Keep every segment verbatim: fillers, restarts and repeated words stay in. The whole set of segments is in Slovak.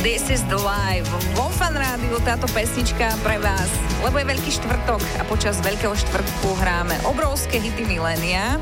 This is the life. Vo Fan Rádiu táto pesnička pre vás, lebo je Veľký štvrtok a počas Veľkého štvrtku hráme obrovské hity milénia.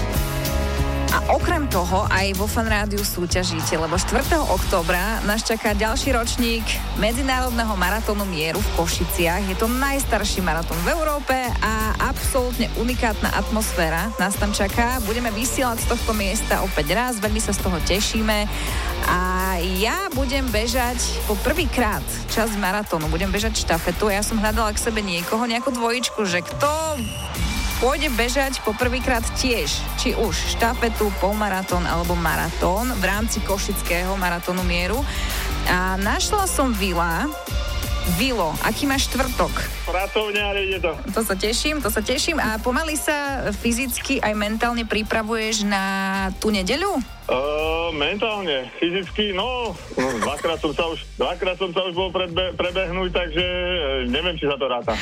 A okrem toho aj vo Fan Rádiu súťažíte, lebo štvrtého októbra nás čaká ďalší ročník Medzinárodného maratónu mieru v Košiciach. Je to najstarší maratón v Európe a absolútne unikátna atmosféra nás tam čaká. Budeme vysielať z tohto miesta opäť raz, veľmi sa z toho tešíme. A ja budem bežať po prvýkrát časť maratónu, budem bežať štafetu. Ja som hľadala k sebe niekoho, nejakú dvojičku, že kto pôjde bežať po prvýkrát tiež, či už štafetu, polmaratón alebo maratón v rámci Košického maratónu mieru. A našla som Vila. Vilo, aký máš štvrtok? Pracovne, ale ide to. To sa teším, to sa teším. A pomaly sa fyzicky aj mentálne pripravuješ na tú nedeľu? Uh, mentálne, fyzicky, no, dvakrát som sa už, dvakrát som sa už bol predbe- prebehnúť, takže neviem, či sa to ráta.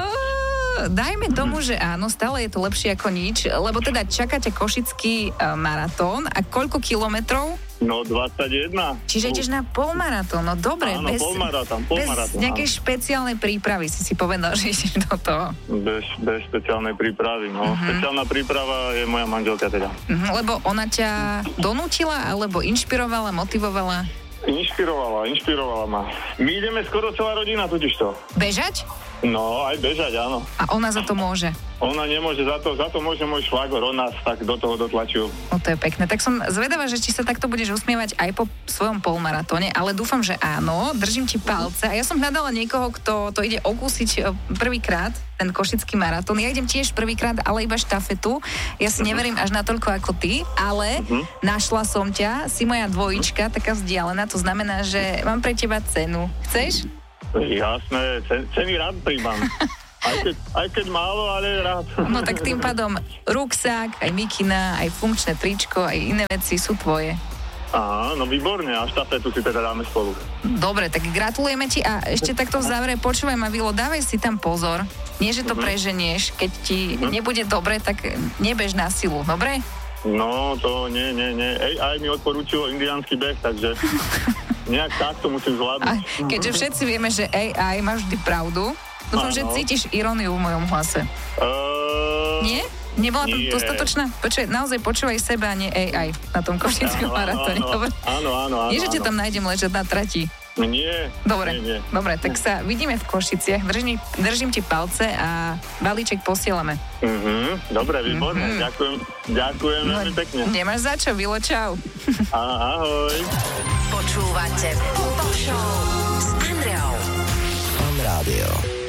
Uh, dajme tomu, že áno, stále je to lepšie ako nič, lebo teda čakáte košický uh, maratón a koľko kilometrov? No, dvadsaťjeden. Čiže ideš na polmaratón, no dobre. Áno, bez, polmaratón, polmaratón. Bez nejakej špeciálnej prípravy si si povedal, že ideš do toho. Bez, bez špeciálnej prípravy, no. Uh-huh. Špeciálna príprava je moja manželka teda. Uh-huh, lebo ona ťa donútila, alebo inšpirovala, motivovala? Inšpirovala, inšpirovala ma. My ideme skoro celá rodina totižto. Bežať? No, aj bežať, áno. A ona za to môže? Ona nemôže, za to, za to môže môj švagor, on nás tak do toho dotlačil. No to je pekné, tak som zvedavá, že či sa takto budeš usmievať aj po svojom polmaratóne, ale dúfam, že áno, držím ti palce a ja som hľadala niekoho, kto to ide okúsiť prvýkrát, ten košický maratón. Ja idem tiež prvýkrát, ale iba štafetu. Ja si neverím až natoľko ako ty, ale uh-huh. našla som ťa, si moja dvojička, taká vzdialená, to znamená, že mám pre teba cenu. Chceš? Jasné, ceny rád príjmam. Aj keď, aj keď málo, ale rád. No tak tým pádom ruksák, aj mikina, aj funkčné tričko, aj iné veci sú tvoje. Aha, no výborne, a štafetu si teda dáme spolu. Dobre, tak gratulujeme ti a ešte takto v závere počúvaj ma, Vilo, dávaj si tam pozor. Nie, že to uh-huh. preženieš, keď ti uh-huh. nebude dobre, tak nebež na silu, dobre? No, to nie, nie, nie. Ej, aj mi odporúčilo indiánsky beh, takže nejak takto musím zvládnuť. A keďže všetci vieme, že á í má vždy pravdu, dúfam, že cítiš iróniu v mojom hlase. Uh, nie? Nebola to nie. dostatočná? Počuj, naozaj počúvaj seba, a nie á í na tom košickom maratóne. Áno, áno, áno, áno. Nie, že ťa tam nájdem ležať na trati. Nie. Dobre, nie, nie. dobre, tak sa vidíme v Košiciach. Držím, držím ti palce a balíček posielame. Uh-huh, dobre, výborné. Uh-huh. Ďakujem, ďakujem no, veľmi pekne. Nemáš za čo, Vilo, čau. A, ahoj. Počúvate Pop Show s Andreou. Fan Rádio.